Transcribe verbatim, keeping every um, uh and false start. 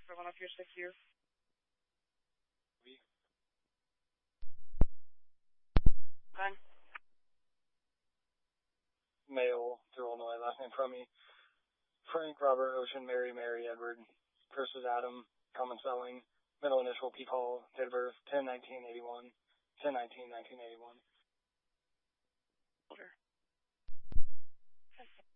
for one of your six years. Time. Male through Illinois, last name from me. Frank, Robert, Ocean, Mary, Mary, Edward. First is Adam, common spelling. Middle initial, P. Paul. Date of birth, ten nineteen eighty-one. ten nineteen nineteen eighty-one. Older.